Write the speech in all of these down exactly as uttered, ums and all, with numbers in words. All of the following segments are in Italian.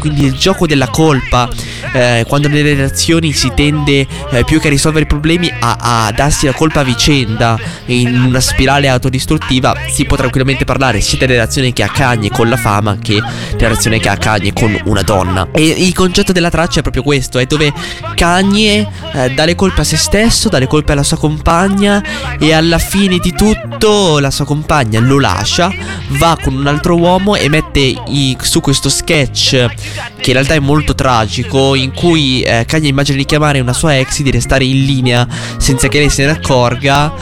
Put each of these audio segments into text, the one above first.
quindi il gioco della colpa, eh, quando nelle relazioni si tende eh, più che a risolvere i problemi a, a darsi la colpa a vicenda in una spirale autodistruttiva. Si può tranquillamente parlare sia delle relazioni che ha Kanye con la fama che della relazione che ha Kanye con una donna. E il concetto della traccia è proprio questo, è dove Kanye eh, dà le colpe a se stesso, dà le colpe alla sua compagna, e alla fine di tutto la sua compagna lo lascia, va con un altro uomo e mette i, su questo sketch che in realtà è molto tragico, in cui eh, Kanye immagina di chiamare una sua ex, di restare in linea senza che lei se ne accorga,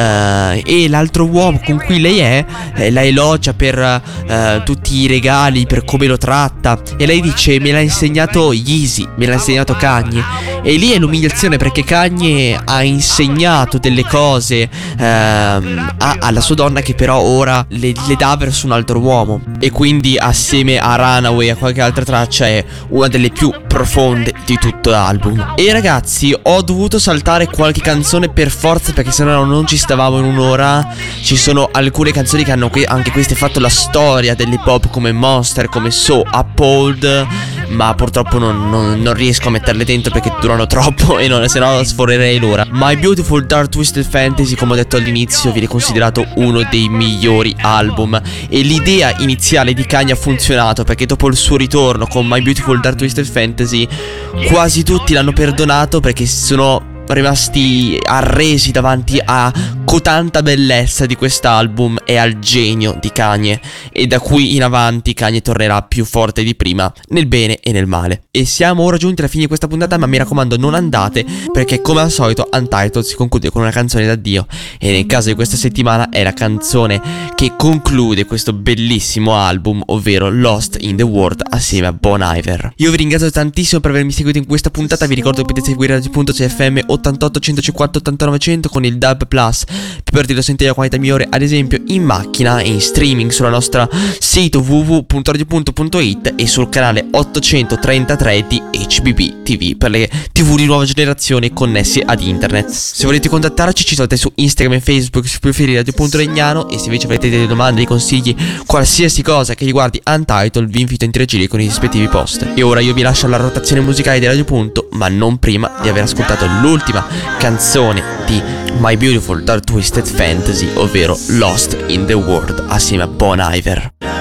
eh, e l'altro uomo con cui lei è eh, la elogia per eh, tutti i regali, per come lo tratta, e lei dice: me l'ha insegnato Yeezy, me l'ha insegnato Kanye. E lì è l'umiliazione, perché Kanye ha insegnato delle cose ehm, a, alla sua donna che però ora le, le dà verso un altro uomo. E quindi assieme a Runaway e a qualche altra traccia è una delle più profonde di tutto l'album. E ragazzi, ho dovuto saltare qualche canzone per forza, perché sennò non ci stavamo in un'ora. Ci sono alcune canzoni che hanno que- anche queste fatto la storia dell'hip hop, come Monster, come So Uphold, ma purtroppo non, non, non riesco a metterle dentro perché durano troppo e non, se no sforerei l'ora. My Beautiful Dark Twisted Fantasy, come ho detto all'inizio, viene considerato uno dei migliori album, e l'idea iniziale di Kanye ha funzionato, perché dopo il suo ritorno con My Beautiful Dark Twisted Fantasy quasi tutti l'hanno perdonato, perché sono rimasti arresi davanti a cotanta bellezza di quest'album e al genio di Kanye. E da qui in avanti Kanye tornerà più forte di prima, nel bene e nel male. E siamo ora giunti alla fine di questa puntata, ma mi raccomando non andate, perché come al solito Untitled si conclude con una canzone d'addio, e nel caso di questa settimana è la canzone che conclude questo bellissimo album, ovvero Lost in the World assieme a Bon Iver. Io vi ringrazio tantissimo per avermi seguito in questa puntata. Vi ricordo che potete seguire Radio Punto C F M ottantotto centocinquanta ottantanove cento con il Dub Plus per poterlo sentire a qualità migliore, ad esempio in macchina e in streaming sulla nostra sito w w w punto radio punto punto i t e sul canale ottocentotrentatré di H B B T V per le tv di nuova generazione connesse ad internet. Se volete contattarci ci trovate su Instagram e Facebook, se preferite Radio Punto Legnano, e se invece avete delle domande, dei consigli, qualsiasi cosa che riguardi Untitled, vi invito a interagire con i rispettivi post. E ora io vi lascio alla rotazione musicale di Radio Punto, ma non prima di aver ascoltato l'ultima canzone di My Beautiful Dark Twisted Fantasy, ovvero Lost in the World assieme a Bon Iver.